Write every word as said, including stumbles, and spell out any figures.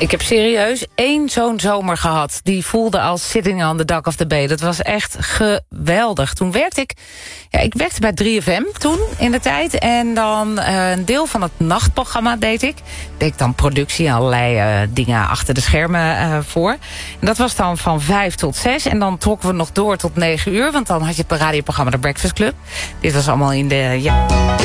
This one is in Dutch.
Ik heb serieus één zo'n zomer gehad. Die voelde als sitting on the dock of the bay. Dat was echt geweldig. Toen werkte ik... Ja, ik werkte bij drie F M toen, in de tijd. En dan uh, een deel van het nachtprogramma deed ik. Deed ik dan productie, allerlei uh, dingen achter de schermen uh, voor. En dat was dan van vijf tot zes. En dan trokken we nog door tot negen uur. Want dan had je het radioprogramma The Breakfast Club. Dit was allemaal in de... Ja,